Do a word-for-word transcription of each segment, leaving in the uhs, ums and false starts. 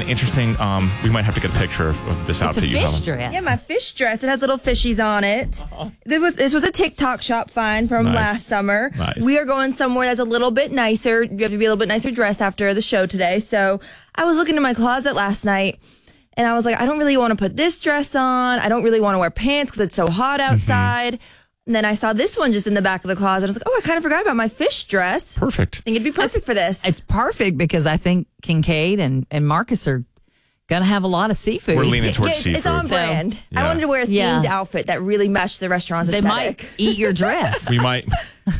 interesting. Um, we might have to get a picture of, of this It's outfit a you have. fish dress. Yeah, my fish dress. It has little fishies on it. Uh-huh. This was this was a TikTok shop find from Nice. last summer. Nice. We are going somewhere that's a little bit nicer. You have to be a little bit nicer dressed after the show today. So I was looking in my closet last night, and I was like, I don't really want to put this dress on. I don't really want to wear pants because it's so hot outside. Mm-hmm. And then I saw this one just in the back of the closet. I was like, oh, I kind of forgot about my fish dress. Perfect. I think it'd be perfect It's- for this. It's perfect because I think Kincaid and, and Marcus are going to have a lot of seafood. We're leaning Yeah, towards it's, seafood. it's on brand. So, I yeah. wanted to wear a themed Yeah. outfit that really matched the restaurant's They aesthetic. might eat your dress. We might.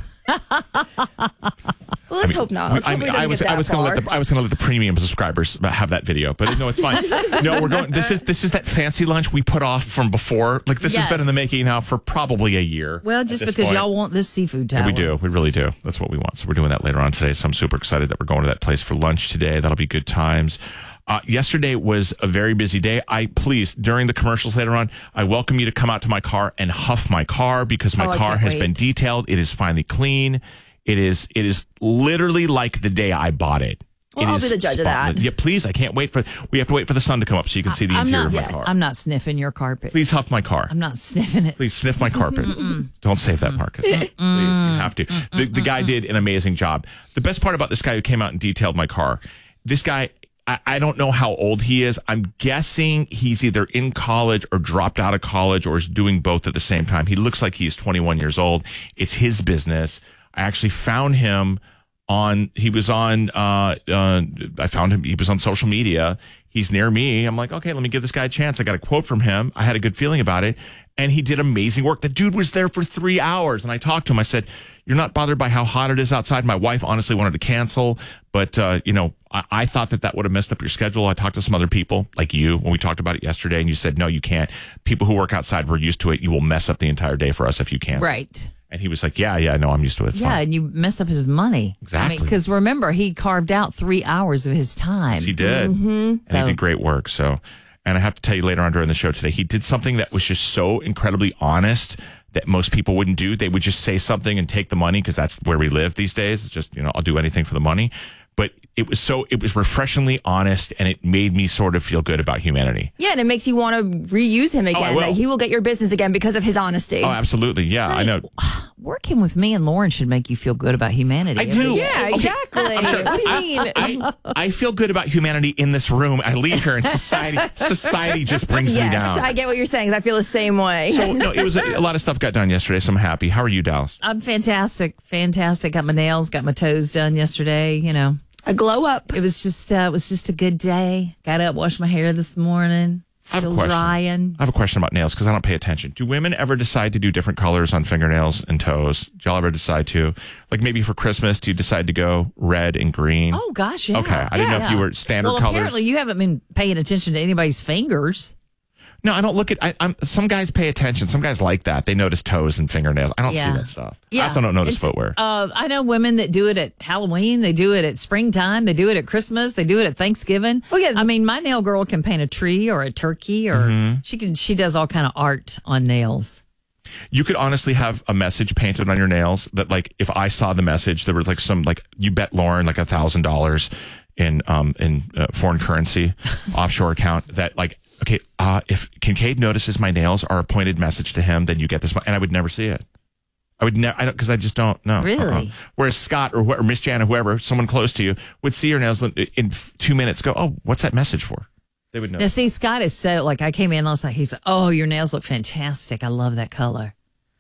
Well, let's hope not. Let's I, hope we mean, don't I get was that I was going to far. let the I was going to let the premium subscribers have that video, but no, it's fine. No, we're going. This is this is that fancy lunch we put off from before. Like this has Yes. been in the making now for probably a year. well, at just this because point. y'all want this seafood tower. Yeah, we do. We really do. That's what we want. So we're doing that later on today. So I'm super excited that we're going to that place for lunch today. That'll be good times. Uh, yesterday was a very busy day. I please, during the commercials later on, I welcome you to come out to my car and huff my car because my Oh, I car can't has wait. been detailed. It is finally clean. It is it is literally like the day I bought it. Well, It I'll is be the judge of that. spotless. Yeah, please. I can't wait for. We have to wait for the sun to come up so you can see the I'm interior not, of my Yes. car. I'm not sniffing your carpet. Please huff my car. I'm not sniffing it. Please sniff my carpet. Don't save that, Marcus. Please, you have to. The, the guy did an amazing job. The best part about this guy who came out and detailed my car, this guy, I, I don't know how old he is. I'm guessing he's either in college or dropped out of college or is doing both at the same time. He looks like he's twenty-one years old. It's his business. I actually found him on, he was on, uh, uh, I found him, he was on social media. He's near me. I'm like, okay, let me give this guy a chance. I got a quote from him. I had a good feeling about it. And he did amazing work. The dude was there for three hours. And I talked to him. I said, you're not bothered by how hot it is outside. My wife honestly wanted to cancel. But, uh, you know, I, I thought that that would have messed up your schedule. I talked to some other people like you when we talked about it yesterday. And you said, no, you can't. People who work outside, we're used to it. You will mess up the entire day for us if you cancel. Right. And he was like, yeah, yeah, no, I'm used to it. It's Yeah, fine. and you messed up his money. Exactly. Because remember, he carved out three hours of his time. Yes, he did. Mm-hmm. And So- he did great work. So, and I have to tell you later on during the show today, he did something that was just so incredibly honest that most people wouldn't do. They would just say something and take the money because that's where we live these days. It's just, you know, I'll do anything for the money. But it was so, it was refreshingly honest and it made me sort of feel good about humanity. Yeah, and it makes you want to reuse him I again. will. Like, he will get your business again because of his honesty. Oh, absolutely. Yeah, I know. Working with me and Lauren should make you feel good about humanity. I do. Yeah, Okay. exactly. What do you mean? I, I feel good about humanity in this room. I leave here and society, society just brings me yes, down. I get what you're saying. 'Cause I feel the same way. So, no, it was a, a lot of stuff got done yesterday, so I'm happy. How are you, Dallas? I'm fantastic. Fantastic. Got my nails, got my toes done yesterday, you know. A glow up. It was just uh, it was just a good day. Got up, washed my hair this morning. I have a Still question. drying. I have a question about nails because I don't pay attention. Do women ever decide to do different colors on fingernails and toes? Do y'all ever decide to? Like maybe for Christmas, do you decide to go red and green? Oh gosh, yeah. Okay, I didn't know if Yeah. you were standard well, colors. apparently you haven't been paying attention to anybody's fingers. No, I don't look at. I, I'm, some guys pay attention. Some guys like that. They notice toes and fingernails. I don't Yeah. see that stuff. Yeah, I also don't notice It's- footwear. Uh, I know women that do it at Halloween. They do it at springtime. They do it at Christmas. They do it at Thanksgiving. Oh, yeah. I mean, my nail girl can paint a tree or a turkey, or Mm-hmm. she can. She does all kind of art on nails. You could honestly have a message painted on your nails that, like, if I saw the message, there was like some, like, you bet Lauren like a thousand dollars in um in uh, foreign currency offshore account that, like, okay, uh, if Kincaid notices my nails are a pointed message to him, then you get this money, and I would never see it. I would never, I don't, because I just don't know. Really? Whereas Scott or, wh- or Miss Jan or whoever, someone close to you, would see your nails in, in two minutes. Go, oh, what's that message for? They would know. Now, see, Scott is so like I came in last night. He said, "Oh, your nails look fantastic. I love that color."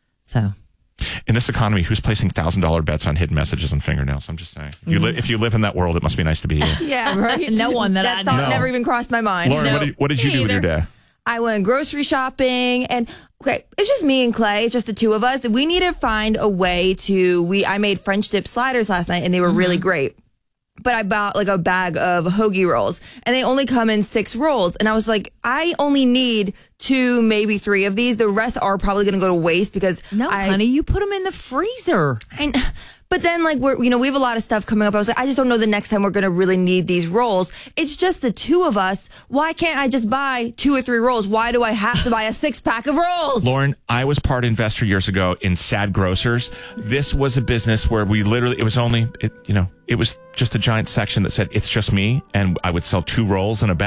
So In this economy, who's placing thousand dollar bets on hidden messages on fingernails? I'm just saying. If you, li- if you live in that world, it must be nice to be you. Yeah, right. No one that that I thought know. never even crossed my mind. Lauren, No. what did, what did you Me do with your either. day? I went grocery shopping, and okay, it's just me and Clay. It's just the two of us. We need to find a way to. We I made French dip sliders last night, and they were really great. But I bought like a bag of hoagie rolls, and they only come in six rolls. And I was like, I only need two, maybe three of these. The rest are probably going to go to waste because no, I, honey, you put them in the freezer. I, but then, like, we're, you know, we have a lot of stuff coming up. I was like, I just don't know the next time we're going to really need these rolls. It's just the two of us. Why can't I just buy two or three rolls? Why do I have to buy a six pack of rolls? Lauren, I was part investor years ago in Sad Grocers. This was a business where we literally, it was only, it, you know, it was just a giant section that said, it's just me. And I would sell two rolls in a bag.